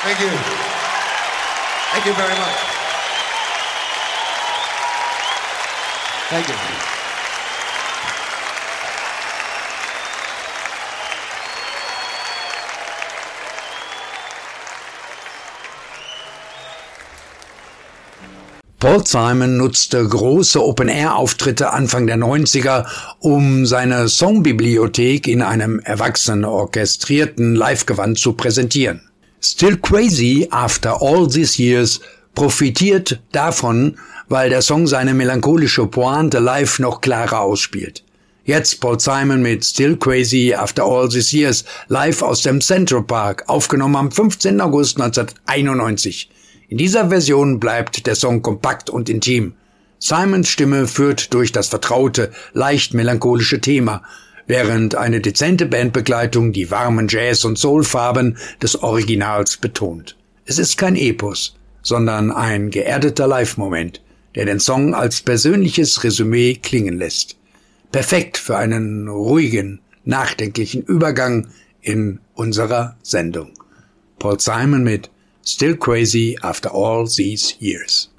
Thank you. Thank you very much. Thank you. Paul Simon nutzte große Open-Air-Auftritte Anfang der 90er, um seine Songbibliothek in einem erwachsenen orchestrierten Live-Gewand zu präsentieren. Still Crazy After All These Years profitiert davon, weil der Song seine melancholische Pointe live noch klarer ausspielt. Jetzt Paul Simon mit Still Crazy After All These Years live aus dem Central Park, aufgenommen am 15. August 1991. In dieser Version bleibt der Song kompakt und intim. Simons Stimme führt durch das vertraute, leicht melancholische Thema, während eine dezente Bandbegleitung die warmen Jazz- und Soulfarben des Originals betont. Es ist kein Epos, sondern ein geerdeter Live-Moment, der den Song als persönliches Resümee klingen lässt. Perfekt für einen ruhigen, nachdenklichen Übergang in unserer Sendung. Paul Simon mit Still Crazy After All These Years.